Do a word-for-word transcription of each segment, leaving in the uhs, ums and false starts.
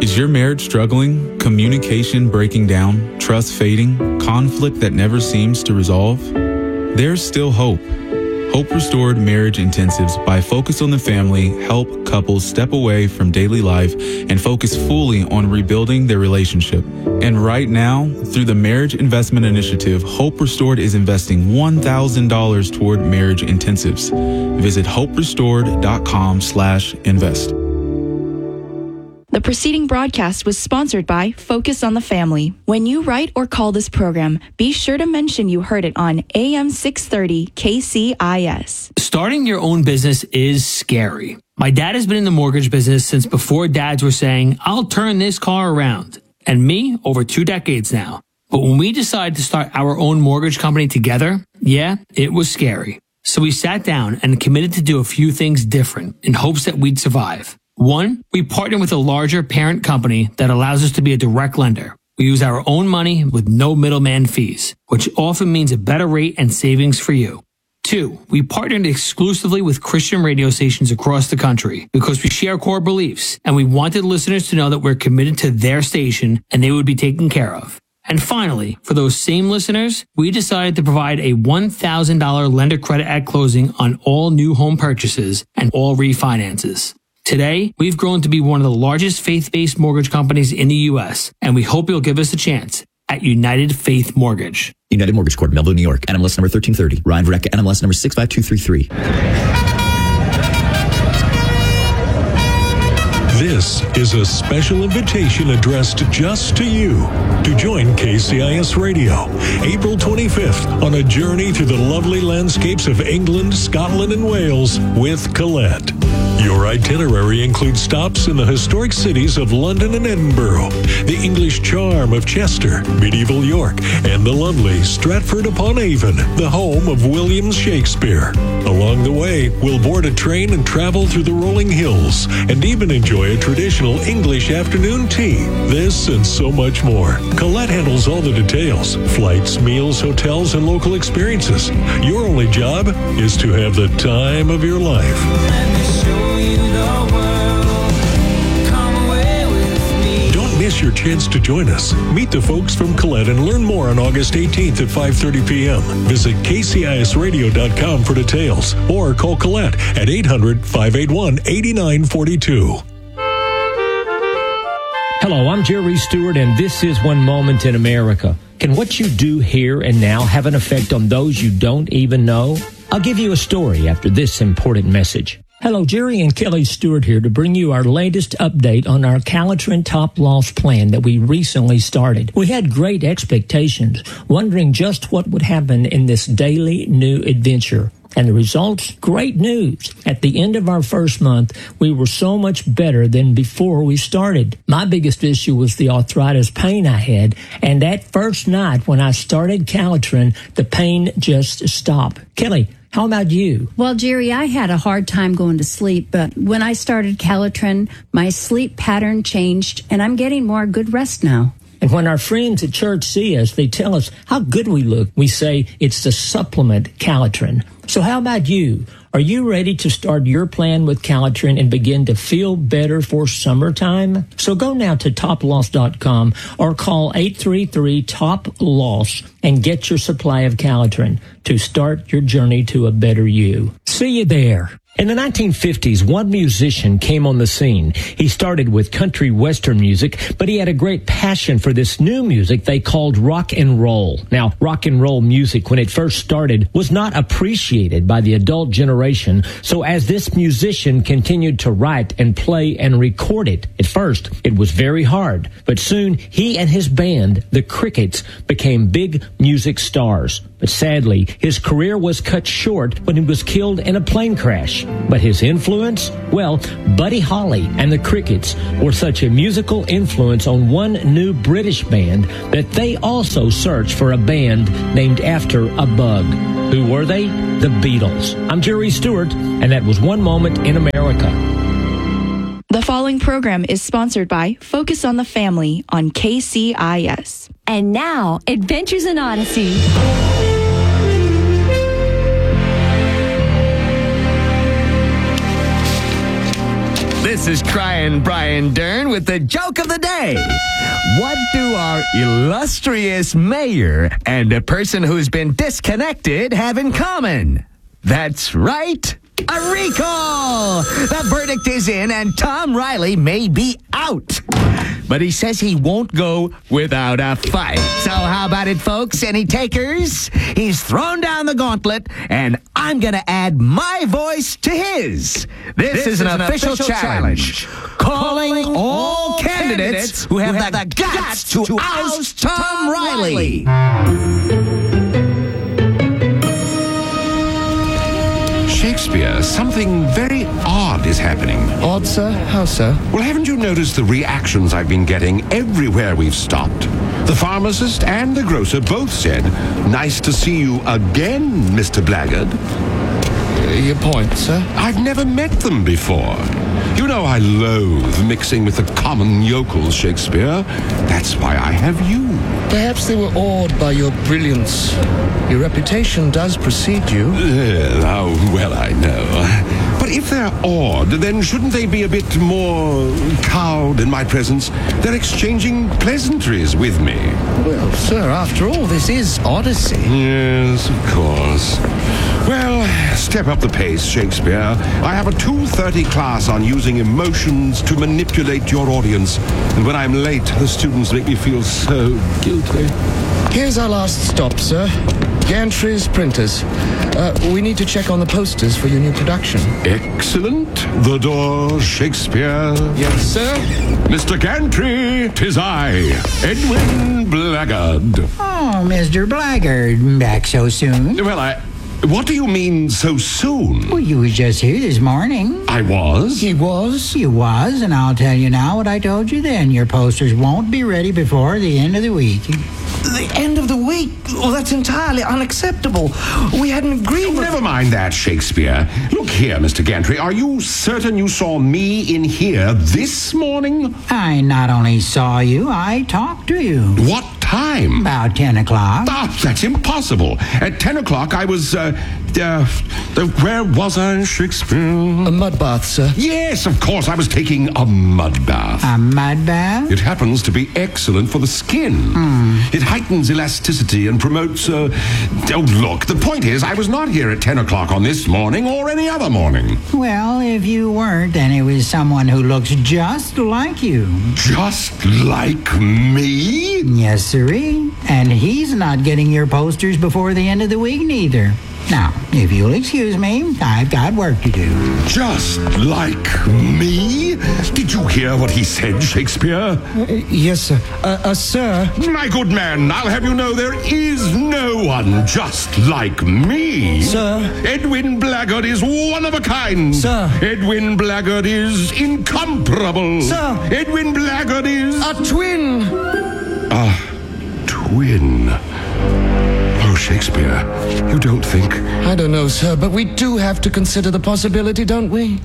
Is your marriage struggling? Communication breaking down? Trust fading? Conflict that never seems to resolve? There's still hope. Hope Restored Marriage Intensives by Focus on the Family help couples step away from daily life and focus fully on rebuilding their relationship. And right now, through the Marriage Investment Initiative, Hope Restored is investing one thousand dollars toward marriage intensives. Visit hoperestored.com slash invest. The preceding broadcast was sponsored by Focus on the Family. When you write or call this program, be sure to mention you heard it on A M six thirty K C I S. Starting your own business is scary. My dad has been in the mortgage business since before dads were saying, I'll turn this car around. And me, over two decades now. But when we decided to start our own mortgage company together, yeah, it was scary. So we sat down and committed to do a few things different in hopes that we'd survive. One, we partner with a larger parent company that allows us to be a direct lender. We use our own money with no middleman fees, which often means a better rate and savings for you. Two, we partnered exclusively with Christian radio stations across the country because we share core beliefs and we wanted listeners to know that we're committed to their station and they would be taken care of. And finally, for those same listeners, we decided to provide a one thousand dollars lender credit at closing on all new home purchases and all refinances. Today, we've grown to be one of the largest faith-based mortgage companies in the U S, and we hope you'll give us a chance at United Faith Mortgage. United Mortgage Corp, Melville, New York. N M L S number thirteen thirty. Ryan Verrecka, N M L S number six five two three three. This is a special invitation addressed just to you to join K C I S Radio April twenty-fifth on a journey through the lovely landscapes of England, Scotland, and Wales with Colette. Your itinerary includes stops in the historic cities of London and Edinburgh, the English charm of Chester, medieval York, and the lovely Stratford-upon-Avon, the home of William Shakespeare. Along the way, we'll board a train and travel through the rolling hills, and even enjoy a traditional English afternoon tea. This and so much more. Colette handles all the details: flights, meals, hotels, and local experiences. Your only job is to have the time of your life. Don't miss your chance to join us. Meet the folks from Colette and learn more on August eighteenth at five thirty p.m. Visit K C I S radio dot com for details or call Colette at eight hundred, five eight one, eight nine four two. Hello, I'm Jerry Stewart, and this is One Moment in America. Can what you do here and now have an effect on those you don't even know? I'll give you a story after this important message. Hello, Jerry and Kelly Stewart here to bring you our latest update on our Calitrin Top Loss plan that we recently started. We had great expectations, wondering just what would happen in this daily new adventure. And the results? Great news. At the end of our first month, we were so much better than before we started. My biggest issue was the arthritis pain I had, and that first night when I started Calitrin, the pain just stopped. Kelly, how about you? Well, Jerry, I had a hard time going to sleep, but when I started Calitrin, my sleep pattern changed, and I'm getting more good rest now. And when our friends at church see us, they tell us how good we look. We say it's the supplement Calitrin. So how about you? Are you ready to start your plan with Calitrin and begin to feel better for summertime? So go now to top loss dot com or call eight three three, T O P L O S and get your supply of Calitrin to start your journey to a better you. See you there. In the nineteen fifties, one musician came on the scene. He started with country western music, but he had a great passion for this new music they called rock and roll. Now, rock and roll music, when it first started, was not appreciated by the adult generation, so as this musician continued to write and play and record it, at first, it was very hard. But soon, he and his band, the Crickets, became big music stars. But sadly, his career was cut short when he was killed in a plane crash. But his influence? Well, Buddy Holly and the Crickets were such a musical influence on one new British band that they also searched for a band named after a bug. Who were they? The Beatles. I'm Jerry Stewart, and that was One Moment in America. The following program is sponsored by Focus on the Family on K C I S. And now, Adventures in Odyssey. This is Crying Brian Dern with the joke of the day. What do our illustrious mayor and a person who's been disconnected have in common? That's right, a recall! The verdict is in and Tom Riley may be out. But he says he won't go without a fight. So how about it, folks? Any takers? He's thrown down the gauntlet, and I'm going to add my voice to his. This, this is, an, is an official, official challenge. challenge. Calling, Calling all, all candidates, candidates who have, who have the, the guts, guts to, to oust Tom, Tom Riley. Riley. Shakespeare, something very odd is happening. Odd, sir? How, sir? Well, haven't you noticed the reactions I've been getting everywhere we've stopped? The pharmacist and the grocer both said, "Nice to see you again, Mister Blackguard." Uh, your point, sir? I've never met them before. You know I loathe mixing with the common yokels, Shakespeare. That's why I have you. Perhaps they were awed by your brilliance. Your reputation does precede you. Uh, oh, well, I know. But if they're awed, then shouldn't they be a bit more cowed in my presence? They're exchanging pleasantries with me. Well, sir, after all, this is Odyssey. Yes, of course. Well, step up the pace, Shakespeare. I have a two thirty class on using emotions to manipulate your audience. And when I'm late, the students make me feel so guilty. Here's our last stop, sir. Gantry's Printers. Uh, we need to check on the posters for your new production. Excellent. The door, Shakespeare. Yes, sir. Mister Gantry, 'tis I, Edwin Blackguard. Oh, Mister Blackguard, back so soon? Well, I... What do you mean, so soon? Well, you was just here this morning. I was? He was? You was, and I'll tell you now what I told you then. Your posters won't be ready before the end of the week. The end of the week? Well, that's entirely unacceptable. We had an agreement. Oh, never mind that, Shakespeare. Look here, Mister Gantry, are you certain you saw me in here this morning? I not only saw you, I talked to you. What time? About ten o'clock. Ah, that's impossible. At ten o'clock, I was, uh, uh, uh, where was I, Shakespeare? A mud bath, sir. Yes, of course, I was taking a mud bath. A mud bath? It happens to be excellent for the skin. Mm. It heightens elasticity and promotes, uh, oh, look, the point is, I was not here at ten o'clock on this morning or any other morning. Well, if you weren't, then it was someone who looks just like you. Just like me? Yes, sirree. And he's not getting your posters before the end of the week, neither. Now, if you'll excuse me, I've got work to do. Just like me? Did you hear what he said, Shakespeare? Uh, yes, sir. Uh, uh, sir? My good man, I'll have you know there is no one just like me. Sir? Edwin Blackguard is one of a kind. Sir? Edwin Blackguard is incomparable. Sir? Edwin Blackguard is... A twin! A twin... Oh, Shakespeare, you don't think... I don't know, sir, but we do have to consider the possibility, don't we?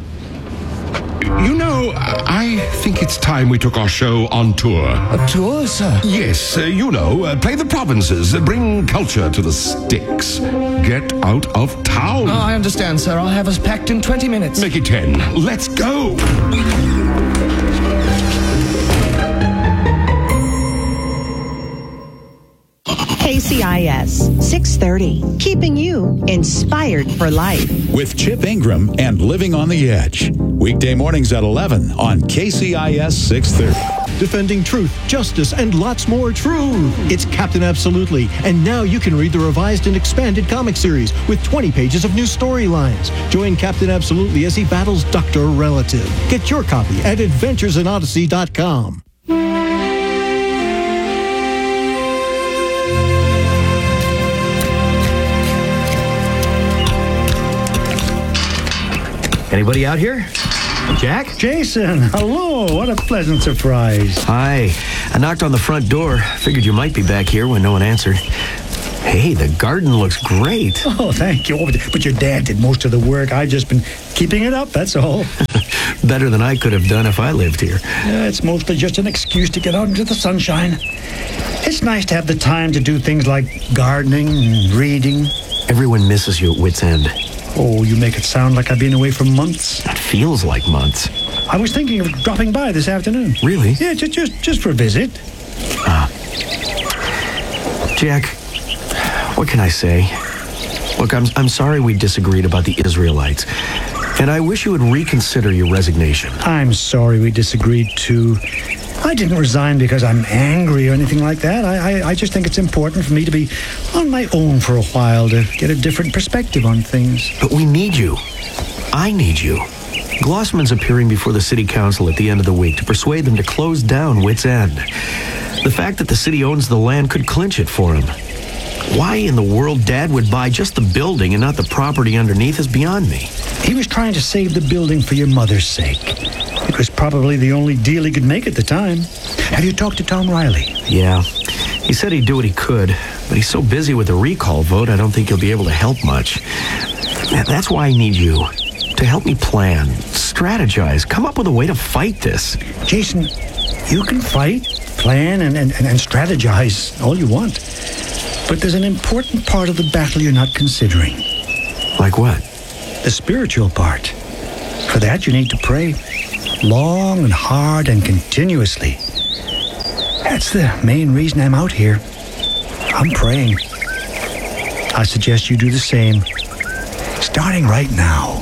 You know, I think it's time we took our show on tour. A tour, sir? Yes, uh, you know, uh, play the provinces, uh, bring culture to the sticks. Get out of town. Oh, I understand, sir. I'll have us packed in twenty minutes. Make it ten. Let's go. K C I S six thirty, keeping you inspired for life. With Chip Ingram and Living on the Edge. Weekday mornings at eleven on K C I S six thirty. Defending truth, justice, and lots more truth. It's Captain Absolutely, and now you can read the revised and expanded comic series with twenty pages of new storylines. Join Captain Absolutely as he battles Doctor Relative. Get your copy at adventures in odyssey dot com. Anybody out here? Jack? Jason, hello. What a pleasant surprise. Hi. I knocked on the front door. Figured you might be back here when no one answered. Hey, the garden looks great. Oh, thank you. But your dad did most of the work. I've just been keeping it up, that's all. Better than I could have done if I lived here. Yeah, it's mostly just an excuse to get out into the sunshine. It's nice to have the time to do things like gardening and reading. Everyone misses you at Wit's End. Oh, you make it sound like I've been away for months. That feels like months. I was thinking of dropping by this afternoon. Really? Yeah, just just, just for a visit. Ah. Jack, what can I say? Look, I'm, I'm sorry we disagreed about the Israelites, and I wish you would reconsider your resignation. I'm sorry we disagreed, too. I didn't resign because I'm angry or anything like that. I, I, I just think it's important for me to be on my own for a while to get a different perspective on things. But we need you. I need you. Glossman's appearing before the city council at the end of the week to persuade them to close down Wits End. The fact that the city owns the land could clinch it for him. Why in the world Dad would buy just the building and not the property underneath is beyond me. He was trying to save the building for your mother's sake. It was probably the only deal he could make at the time. Have you talked to Tom Riley? Yeah. He said he'd do what he could, but he's so busy with the recall vote, I don't think he'll be able to help much. That's why I need you. To help me plan, strategize, come up with a way to fight this. Jason, you can fight, plan, and, and, and strategize all you want. But there's an important part of the battle you're not considering. Like what? The spiritual part. For that, you need to pray. Long and hard and continuously. That's the main reason I'm out here. I'm praying. I suggest you do the same. Starting right now.